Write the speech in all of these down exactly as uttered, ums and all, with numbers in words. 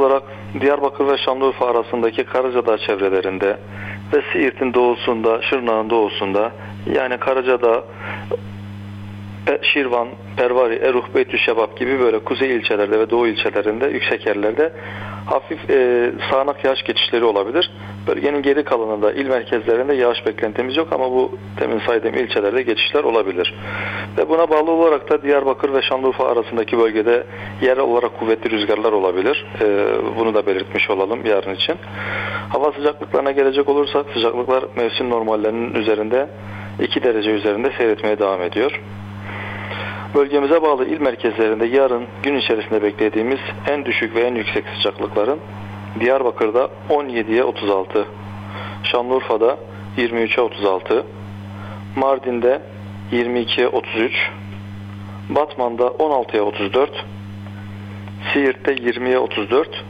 olarak Diyarbakır ve Şanlıurfa arasındaki Karacadağ çevrelerinde ve Siirt'in doğusunda, Şırnak'ın doğusunda, yani Karacadağ, Şirvan, Pervari, Eruh, Beytüşşebap gibi böyle kuzey ilçelerde ve doğu ilçelerinde, yüksek yerlerde hafif e, sağanak yağış geçişleri olabilir. Bölgenin geri kalanında, il merkezlerinde yağış beklentimiz yok ama bu demin saydığım ilçelerde geçişler olabilir. Ve buna bağlı olarak da Diyarbakır ve Şanlıurfa arasındaki bölgede yerel olarak kuvvetli rüzgarlar olabilir. E, bunu da belirtmiş olalım yarın için. Hava sıcaklıklarına gelecek olursak, sıcaklıklar mevsim normallerinin üzerinde, iki derece üzerinde seyretmeye devam ediyor. Bölgemize bağlı il merkezlerinde yarın gün içerisinde beklediğimiz en düşük ve en yüksek sıcaklıkların Diyarbakır'da on yediye otuz altı, Şanlıurfa'da yirmi üçe otuz altı, Mardin'de yirmi ikiye otuz üç, Batman'da on altıya otuz dört, Siirt'te yirmiye otuz dört,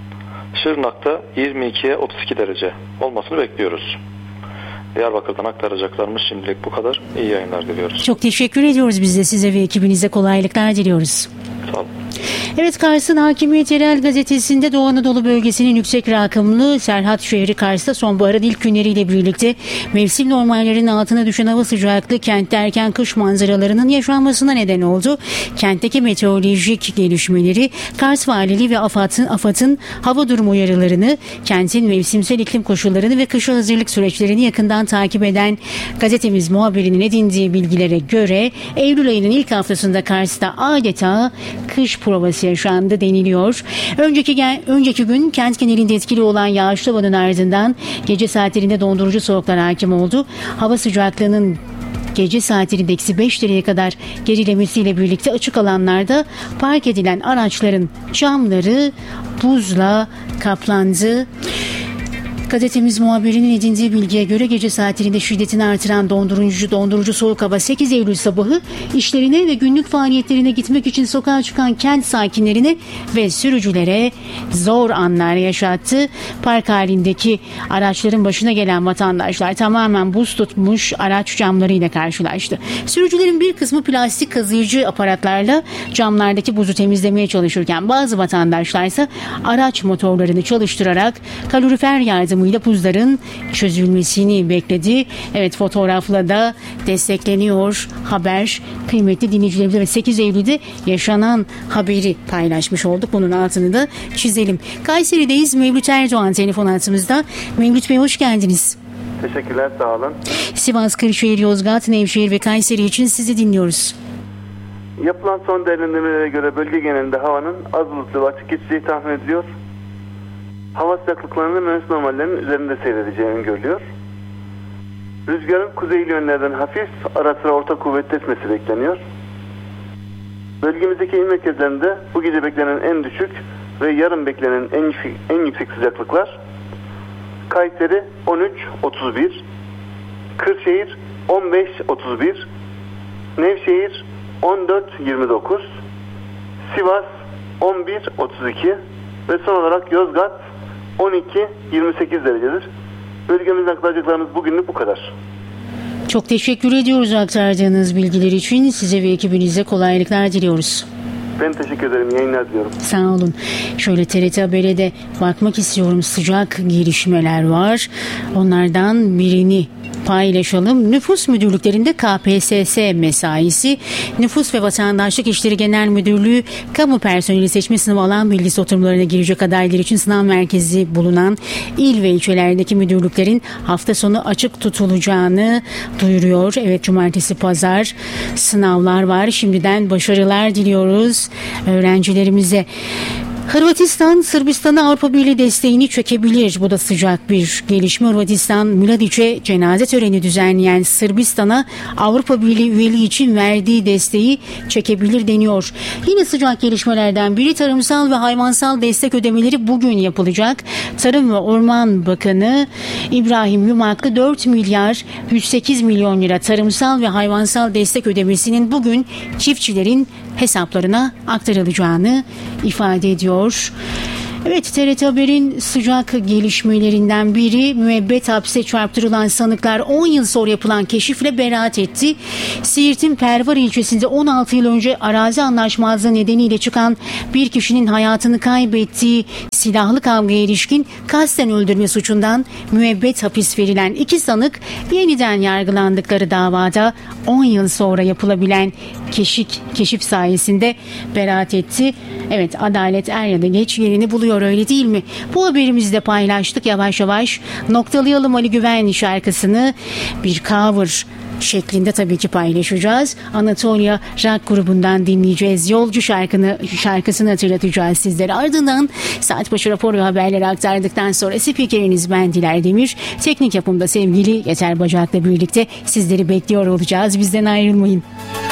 Şırnak'ta yirmi ikiye otuz iki derece olmasını bekliyoruz. Diyarbakır'dan aktaracaklarımız şimdilik bu kadar. İyi yayınlar diliyoruz. Çok teşekkür ediyoruz. Biz de size ve ekibinize kolaylıklar diliyoruz. Sağ olun. Evet, Kars'ın Hakimiyet Yerel Gazetesi'nde Doğu Anadolu bölgesinin yüksek rakımlı Serhat şehri Kars'ta sonbaharın ilk günleriyle birlikte mevsim normallerinin altına düşen hava sıcaklığı kentte erken kış manzaralarının yaşanmasına neden oldu. Kentteki meteorolojik gelişmeleri, Kars Valiliği ve AFAD'ın, AFAD'ın hava durumu uyarılarını, kentin mevsimsel iklim koşullarını ve kışa hazırlık süreçlerini yakından takip eden gazetemiz muhabirinin edindiği bilgilere göre Eylül ayının ilk haftasında Kars'ta adeta kış provası yaşandı deniliyor. Önceki, önceki gün kent genelinde etkili olan yağışlı havanın ardından gece saatlerinde dondurucu soğuklar hakim oldu. Hava sıcaklığının gece saatlerinde eksi beş dereceye kadar gerilemesiyle birlikte açık alanlarda park edilen araçların camları buzla kaplandı. Gazetemiz muhabirinin edindiği bilgiye göre gece saatlerinde şiddetini artıran dondurucu dondurucu soğuk hava sekiz Eylül sabahı işlerine ve günlük faaliyetlerine gitmek için sokağa çıkan kent sakinlerine ve sürücülere zor anlar yaşattı. Park halindeki araçların başına gelen vatandaşlar tamamen buz tutmuş araç camlarıyla karşılaştı. Sürücülerin bir kısmı plastik kazıyıcı aparatlarla camlardaki buzu temizlemeye çalışırken bazı vatandaşlar ise araç motorlarını çalıştırarak kalorifer yardımı ile buzların çözülmesini bekledi. Evet, fotoğrafla da destekleniyor haber. Kıymetli dinleyicilerimiz, evet, sekiz Eylül'de yaşanan haberi paylaşmış olduk. Bunun altını da çizelim. Kayseri'deyiz. Mevlüt Erdoğan telefon hattımızda. Mevlüt Bey, hoş geldiniz. Teşekkürler, sağ olun. Sivas, Kırşehir, Yozgat, Nevşehir ve Kayseri için sizi dinliyoruz. Yapılan son değerlendirmelere göre bölge genelinde havanın az bulutlu ve açık geçeceği tahmin ediliyor. Hava sıcaklıklarının mevsim normallerinin üzerinde seyredeceği öngörülüyor. Rüzgarın kuzeyli yönlerden hafif, ara sıra orta kuvvetli esmesi bekleniyor. Bölgemizdeki il merkezlerinde bu gece beklenen en düşük ve yarın beklenen en yüksek, en yüksek sıcaklıklar Kayseri on üç otuz bir, Kırşehir on beş otuz bir, Nevşehir on dört yirmi dokuz, Sivas on bir otuz iki ve son olarak Yozgat on iki yirmi sekiz derecedir. Bölgemizden aktaracaklarımız bugünlük bu kadar. Çok teşekkür ediyoruz aktardığınız bilgiler için. Size ve ekibinize kolaylıklar diliyoruz. Ben teşekkür ederim. Yayınlar diliyorum. Sağ olun. Şöyle T R T Haber'e de bakmak istiyorum. Sıcak gelişmeler var. Onlardan birini paylaşalım. Nüfus müdürlüklerinde K P S S mesaisi, Nüfus ve Vatandaşlık İşleri Genel Müdürlüğü kamu personeli seçme sınavı alan bilgisi oturumlarına girecek adaylar için sınav merkezi bulunan il ve ilçelerdeki müdürlüklerin hafta sonu açık tutulacağını duyuruyor. Evet, cumartesi pazar sınavlar var. Şimdiden başarılar diliyoruz öğrencilerimize. Hırvatistan, Sırbistan'a Avrupa Birliği desteğini çekebilir. Bu da sıcak bir gelişme. Hırvatistan, Mladiç'e cenaze töreni düzenleyen Sırbistan'a Avrupa Birliği üyeliği için verdiği desteği çekebilir deniyor. Yine sıcak gelişmelerden biri, tarımsal ve hayvansal destek ödemeleri bugün yapılacak. Tarım ve Orman Bakanı İbrahim Yumaklı dört milyar yüz sekiz milyon lira tarımsal ve hayvansal destek ödemesinin bugün çiftçilerin hesaplarına aktarılacağını ifade ediyor. Evet, T R T Haber'in sıcak gelişmelerinden biri, müebbet hapse çarptırılan sanıklar on yıl sonra yapılan keşifle beraat etti. Siirt'in Pervar ilçesinde on altı yıl önce arazi anlaşmazlığı nedeniyle çıkan bir kişinin hayatını kaybettiği silahlı kavgaya ilişkin kasten öldürme suçundan müebbet hapis verilen iki sanık yeniden yargılandıkları davada on yıl sonra yapılabilen keşif, keşif sayesinde beraat etti. Evet, adalet er ya da geç yerini buluyor, öyle değil mi? Bu haberimizi de paylaştık. Yavaş yavaş noktalayalım Ali Güven şarkısını. Bir cover şeklinde tabii ki paylaşacağız. Anatolia Rock grubundan dinleyeceğiz. Yolcu şarkını, şarkısını hatırlatacağız sizlere. Ardından saat başı rapor ve haberleri aktardıktan sonra spikeriniz ben Diler Demir. Teknik yapımda sevgili Yeter Bacak'la birlikte sizleri bekliyor olacağız. Bizden ayrılmayın.